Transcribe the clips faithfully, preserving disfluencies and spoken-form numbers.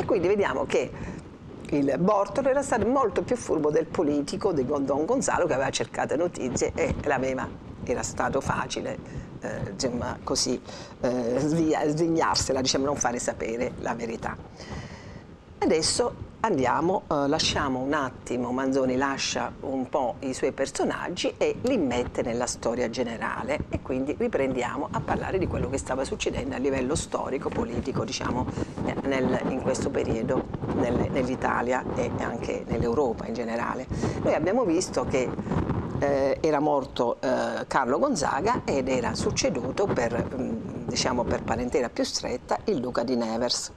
Quindi vediamo che il Bortolo era stato molto più furbo del politico, di Don Gonzalo, che aveva cercato notizie e l'aveva, era stato facile eh, insomma, così eh, svignarsela, diciamo, non fare sapere la verità. Adesso andiamo, eh, lasciamo un attimo, Manzoni lascia un po' i suoi personaggi e li mette nella storia generale, e quindi riprendiamo a parlare di quello che stava succedendo a livello storico, politico, diciamo, nel, in questo periodo nel, nell'Italia e anche nell'Europa in generale. Noi abbiamo visto che eh, era morto eh, Carlo Gonzaga ed era succeduto per, mh, diciamo, per parentela più stretta, il duca di Nevers.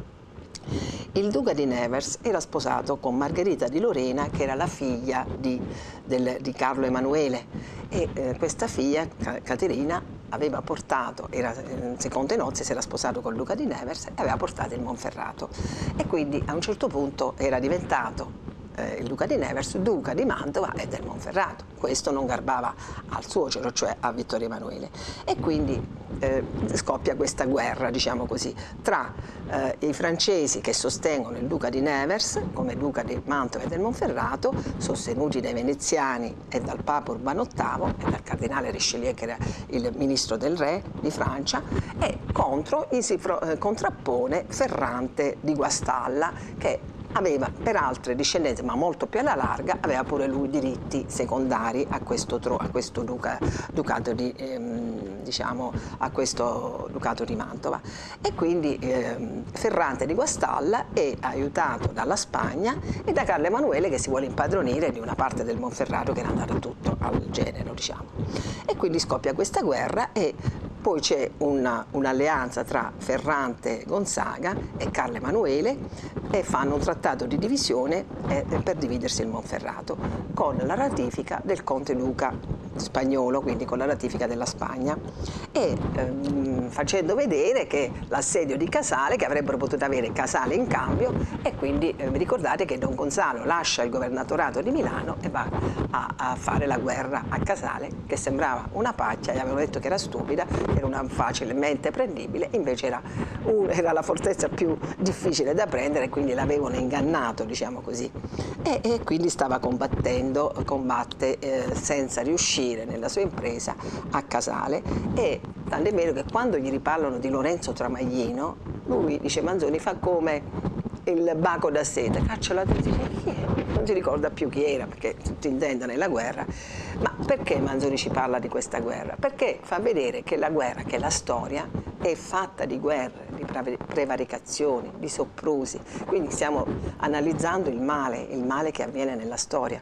Il duca di Nevers era sposato con Margherita di Lorena, che era la figlia di, del, di Carlo Emanuele, e eh, questa figlia, Caterina, aveva portato, era in seconde nozze, si era sposato col duca di Nevers e aveva portato il Monferrato, e quindi a un certo punto era diventato eh, il duca di Nevers duca di Mantova e del Monferrato. Questo non garbava al suocero, cioè a Vittorio Emanuele, e quindi eh, scoppia questa guerra, diciamo così, tra eh, i francesi che sostengono il duca di Nevers come duca di Mantova e del Monferrato, sostenuti dai veneziani e dal Papa Urbano ottavo e dal cardinale Richelieu, che era il ministro del re di Francia, e contro gli si eh, contrappone Ferrante di Guastalla, che aveva per altre discendenze, ma molto più alla larga, aveva pure lui diritti secondari a questo, a questo duca, ducato di, ehm, diciamo, a questo ducato di Mantova. E quindi ehm, Ferrante di Guastalla è aiutato dalla Spagna e da Carlo Emanuele, che si vuole impadronire di una parte del Monferrato che era andato tutto al genero, diciamo. E quindi scoppia questa guerra e poi c'è un'alleanza tra Ferrante Gonzaga e Carlo Emanuele, e fanno un trattato di divisione eh, per dividersi il Monferrato, con la ratifica del conte duca spagnolo, quindi con la ratifica della Spagna, e ehm, facendo vedere che l'assedio di Casale, che avrebbero potuto avere Casale in cambio, e quindi eh, vi ricordate che Don Gonzalo lascia il governatorato di Milano e va a, a fare la guerra a Casale, che sembrava una pacchia, gli avevano detto che era stupida, era una facilmente prendibile, invece era, un, era la fortezza più difficile da prendere, quindi l'avevano ingannato, diciamo così, e, e quindi stava combattendo, combatte eh, senza riuscire nella sua impresa a Casale. E tant'è vero che quando gli riparlano di Lorenzo Tramaglino, lui, dice Manzoni, fa come il baco da seta, caccia la testa, dice chi è? Non si ricorda più chi era, perché tutti intendono nella guerra. Ma perché Manzoni ci parla di questa guerra? Perché fa vedere che la guerra, che la storia è fatta di guerre, di prevaricazioni, di soprusi. Quindi stiamo analizzando il male, il male che avviene nella storia.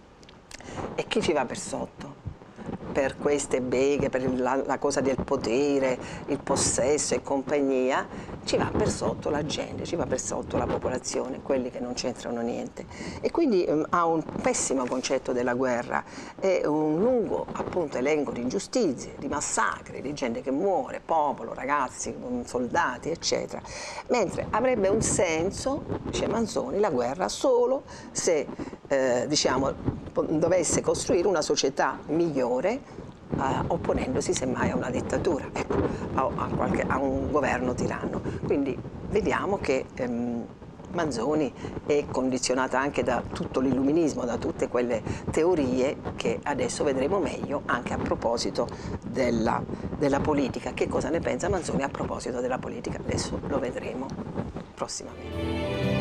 E chi ci va per sotto? Per queste beghe, per la, la cosa del potere, il possesso e compagnia, ci va per sotto la gente, ci va per sotto la popolazione, quelli che non c'entrano niente. E quindi um, ha un pessimo concetto della guerra e un lungo, appunto, elenco di ingiustizie, di massacri, di gente che muore, popolo, ragazzi, soldati, eccetera. Mentre avrebbe un senso, dice Manzoni, la guerra solo se eh, diciamo, dovesse costruire una società migliore, Uh, opponendosi semmai a una dittatura, ecco, a, a, qualche, a un governo tiranno. Quindi vediamo che ehm, Manzoni è condizionata anche da tutto l'illuminismo, da tutte quelle teorie che adesso vedremo meglio anche a proposito della, della politica. Che cosa ne pensa Manzoni a proposito della politica? Adesso lo vedremo prossimamente.